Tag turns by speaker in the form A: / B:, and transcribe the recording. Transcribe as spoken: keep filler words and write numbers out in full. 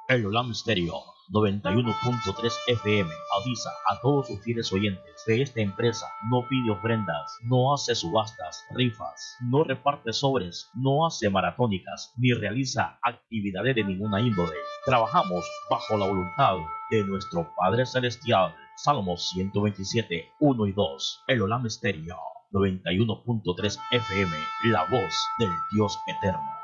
A: El Olam Stereo noventa y uno punto tres F M avisa a todos sus fieles oyentes que esta empresa no pide ofrendas, no hace subastas, rifas, no reparte sobres, no hace maratónicas, ni realiza actividades de ninguna índole. Trabajamos bajo la voluntad de nuestro Padre Celestial. Salmos ciento veintisiete, uno y dos. El Olam Stereo noventa y uno punto tres F M, la voz del Dios eterno.